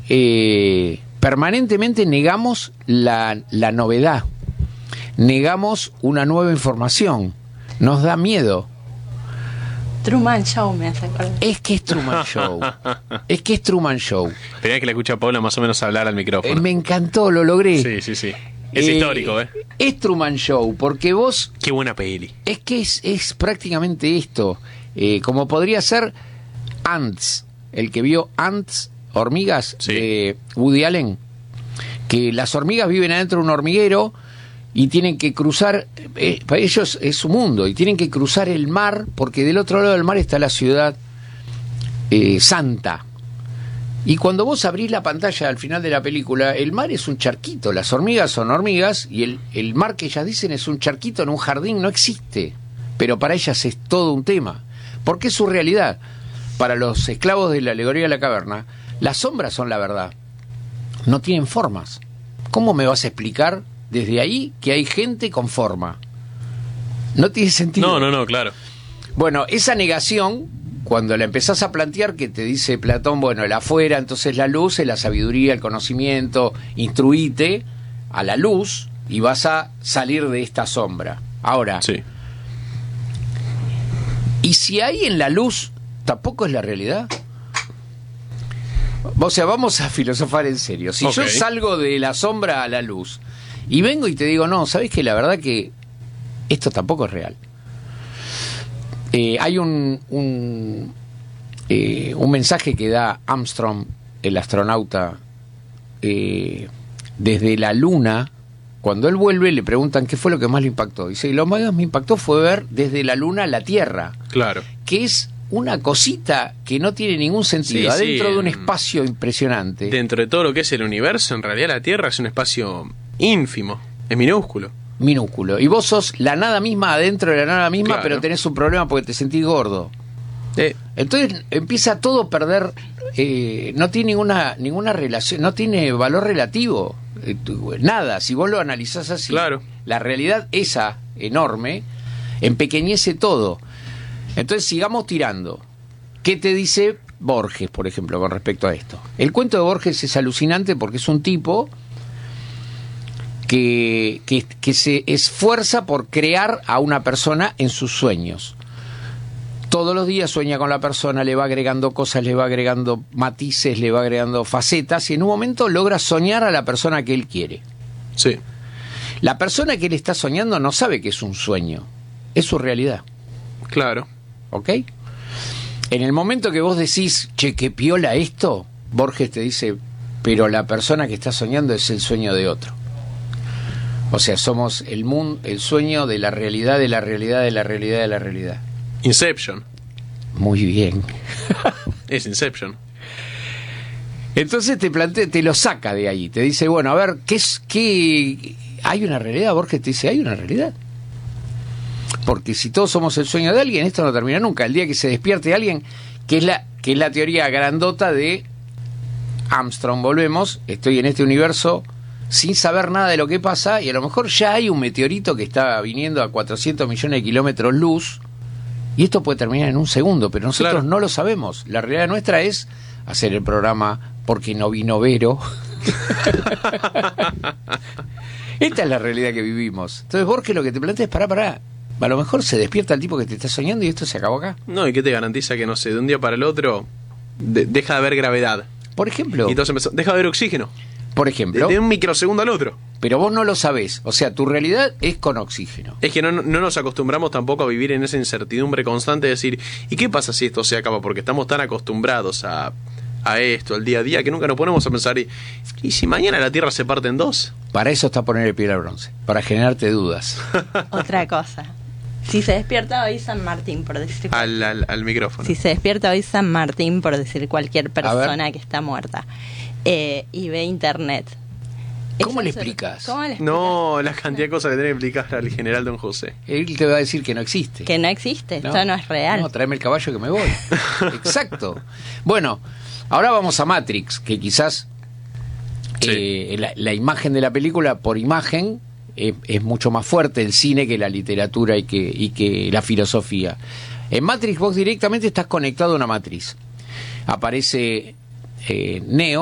permanentemente negamos la novedad, negamos una nueva información, nos da miedo. Truman Show me hace acordar. Es que es Truman Show. Es que es Truman Show. Tenía que le escuchar a Paula más o menos hablar al micrófono. Me encantó, lo logré. Sí. Es histórico, ¿eh? Es Truman Show, porque vos... Qué buena peli. Es que es prácticamente esto. Como podría ser Ants, el que vio Ants, hormigas, Sí. de Woody Allen, que las hormigas viven adentro de un hormiguero y tienen que cruzar, para ellos es su mundo, y tienen que cruzar el mar, porque del otro lado del mar está la ciudad santa. Y cuando vos abrís la pantalla al final de la película, el mar es un charquito, las hormigas son hormigas, y el mar que ellas dicen es un charquito en un jardín, no existe. Pero para ellas es todo un tema, porque es su realidad. Para los esclavos de la alegoría de la caverna, las sombras son la verdad, no tienen formas. ¿Cómo me vas a explicar desde ahí que hay gente con forma? No tiene sentido. No, claro. Bueno, esa negación, cuando la empezás a plantear, que te dice Platón, bueno, el afuera, entonces la luz es la sabiduría, el conocimiento, instruite a la luz y vas a salir de esta sombra. Ahora, Sí. ¿y si hay en la luz tampoco es la realidad? O sea, vamos a filosofar en serio. Si yo Ok. salgo de la sombra a la luz y vengo y te digo, no, ¿sabés que la verdad que esto tampoco es real? Hay un mensaje que da Armstrong, el astronauta, desde la Luna. Cuando él vuelve le preguntan qué fue lo que más le impactó. Dice, lo más me impactó fue ver desde la Luna la Tierra, Claro. que es una cosita que no tiene ningún sentido, Sí, adentro sí, de un espacio impresionante. Dentro de todo lo que es el universo, en realidad la Tierra es un espacio ínfimo, es minúsculo. Minúsculo. Y vos sos la nada misma adentro de la nada misma, Claro. pero tenés un problema porque te sentís gordo. Entonces empieza todo a perder, no tiene ninguna relación, no tiene valor relativo, nada. Si vos lo analizás así, Claro. la realidad esa enorme empequeñece todo. Entonces sigamos tirando. ¿Qué te dice Borges, por ejemplo, con respecto a esto? El cuento de Borges es alucinante porque es un tipo que se esfuerza por crear a una persona en sus sueños. Todos los días sueña con la persona, le va agregando cosas, le va agregando matices, le va agregando facetas, y en un momento logra soñar a la persona que él quiere. Sí. La persona que él está soñando no sabe que es un sueño, es su realidad. Claro. ¿Ok? En el momento que vos decís, che, qué piola esto, Borges te dice, pero la persona que está soñando es el sueño de otro. O sea, somos el mundo, el sueño de la realidad, de la realidad, de la realidad, de la realidad. Inception. Muy bien. Es Inception. Entonces te lo saca de ahí, te dice, bueno, a ver, ¿qué hay una realidad? Borges te dice, hay una realidad. Porque si todos somos el sueño de alguien, esto no termina nunca. El día que se despierte alguien, que es la teoría grandota de Armstrong, volvemos, estoy en este universo sin saber nada de lo que pasa, y a lo mejor ya hay un meteorito que está viniendo a 400 millones de kilómetros luz, y esto puede terminar en un segundo, pero nosotros Claro. no lo sabemos. La realidad nuestra es hacer el programa porque no vino Vero. Esta es la realidad que vivimos. Entonces Borges lo que te plantea es, pará. A lo mejor se despierta el tipo que te está soñando y esto se acabó acá. No, ¿y qué te garantiza que, no sé, de un día para el otro deja de haber gravedad? Por ejemplo, Y entonces deja de haber oxígeno. De un microsegundo al otro. pero vos no lo sabés. O sea, tu realidad es con oxígeno. Es que no nos acostumbramos tampoco a vivir en esa incertidumbre constante de decir, ¿y qué pasa si esto se acaba? Porque estamos tan acostumbrados a esto, al día a día, que nunca nos ponemos a pensar, ¿y si mañana la Tierra se parte en dos? Para eso está poner el piedra bronce, para generarte dudas. Otra cosa. Si se despierta hoy San Martín, por decir Al micrófono. Si se despierta hoy San Martín, por decir cualquier A persona ver. que está muerta, y ve internet. ¿Cómo le Eso es- explicas? ¿Cómo le explicas? No, la cantidad de cosas que tiene que explicar al general Don José. Él te va a decir que no existe. Que no existe, esto no es real. No, tráeme el caballo que me voy. Exacto. Bueno, ahora vamos a Matrix, que quizás Sí. la imagen de la película, por imagen, es mucho más fuerte el cine que la literatura y que la filosofía. En Matrix vos directamente estás conectado a una matriz. Aparece Neo,